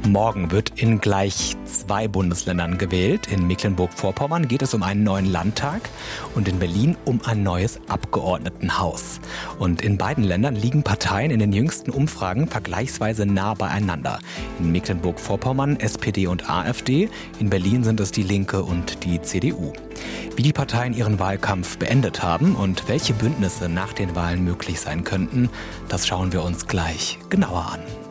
Morgen wird in gleich 2 Bundesländern gewählt. In Mecklenburg-Vorpommern geht es um einen neuen Landtag und in Berlin um ein neues Abgeordnetenhaus. Und in beiden Ländern liegen Parteien in den jüngsten Umfragen vergleichsweise nah beieinander. In Mecklenburg-Vorpommern SPD und AfD, in Berlin sind es die Linke und die CDU. Wie die Parteien ihren Wahlkampf beendet haben und welche Bündnisse nach den Wahlen möglich sein könnten, das schauen wir uns gleich genauer an.